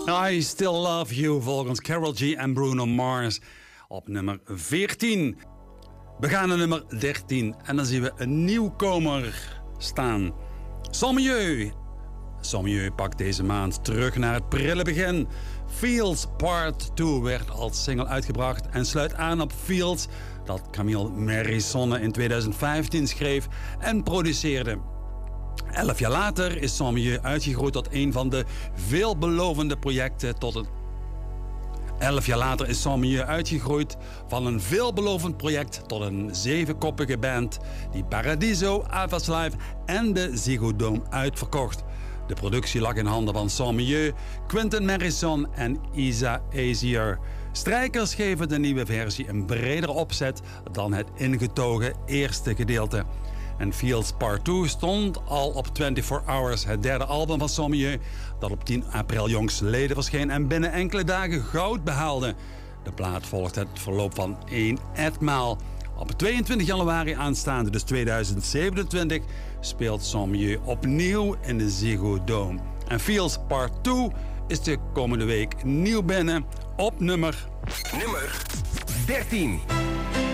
I Still Love You volgens Karol G en Bruno Mars op nummer 14. We gaan naar nummer 13 en dan zien we een nieuwkomer staan. Sommieu pakt deze maand terug naar het prille begin. Fields Part 2 werd als single uitgebracht en sluit aan op Fields, dat Camille Marisonne in 2015 schreef en produceerde. 11 jaar later is Sommieu uitgegroeid tot een van de veelbelovende projecten tot 11 jaar later is Sommieu uitgegroeid van een veelbelovend project tot een 7-koppige band die Paradiso, Avas Live en de Ziggo Dome uitverkocht. De productie lag in handen van Sommieu, Quentin Marison en Isa Azier. Strijkers geven de nieuwe versie een bredere opzet dan het ingetogen eerste gedeelte. En Fields Part 2 stond al op 24 Hours, het derde album van Sommieu, dat op 10 april jongstleden verscheen en binnen enkele dagen goud behaalde. De plaat volgt het verloop van 1 etmaal. Op 22 januari aanstaande, dus 2027, speelt Sommieu opnieuw in de Ziggo Dome. En Fields Part 2 is de komende week nieuw binnen op nummer 13.